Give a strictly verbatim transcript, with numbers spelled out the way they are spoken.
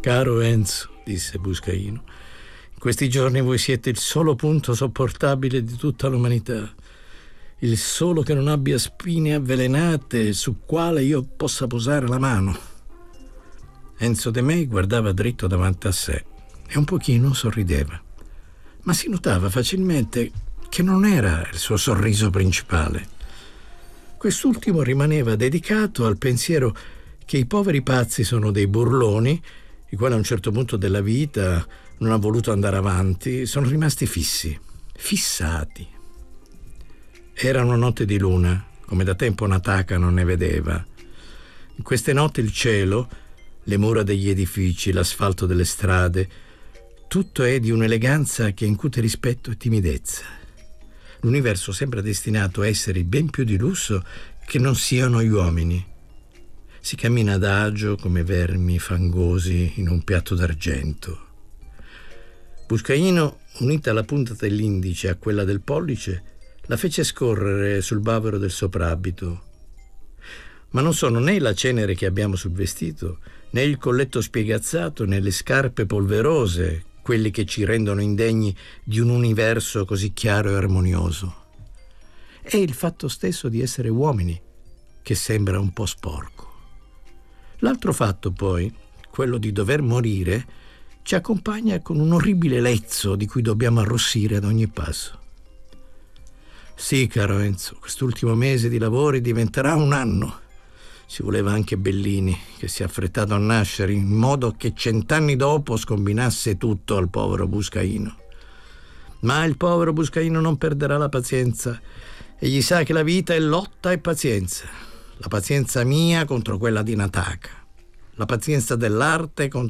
Caro Enzo, disse Buscaino, in questi giorni voi siete il solo punto sopportabile di tutta l'umanità, il solo che non abbia spine avvelenate su quale io possa posare la mano. Enzo De Mei guardava dritto davanti a sé e un pochino sorrideva, ma si notava facilmente che non era il suo sorriso principale. Quest'ultimo rimaneva dedicato al pensiero che i poveri pazzi sono dei burloni, i quali a un certo punto della vita non hanno voluto andare avanti, sono rimasti fissi, fissati. Era una notte di luna, come da tempo Nataka non ne vedeva. In queste notti il cielo, le mura degli edifici, l'asfalto delle strade, tutto è di un'eleganza che incute rispetto e timidezza. L'universo sembra destinato a essere ben più di lusso che non siano gli uomini. Si cammina adagio come vermi fangosi in un piatto d'argento. Buscaino, unita la punta dell'indice a quella del pollice, la fece scorrere sul bavero del soprabito. Ma non sono né la cenere che abbiamo sul vestito, né il colletto spiegazzato, né le scarpe polverose, quelli che ci rendono indegni di un universo così chiaro e armonioso. È il fatto stesso di essere uomini che sembra un po' sporco. L'altro fatto, poi, quello di dover morire, ci accompagna con un orribile lezzo di cui dobbiamo arrossire ad ogni passo. Sì, caro Enzo, quest'ultimo mese di lavori diventerà un anno. Ci voleva anche Bellini, che si è affrettato a nascere in modo che cent'anni dopo scombinasse tutto al povero Buscaino. Ma il povero Buscaino non perderà la pazienza. Egli sa che la vita è lotta e pazienza. La pazienza mia contro quella di Nataka. La pazienza dell'arte contro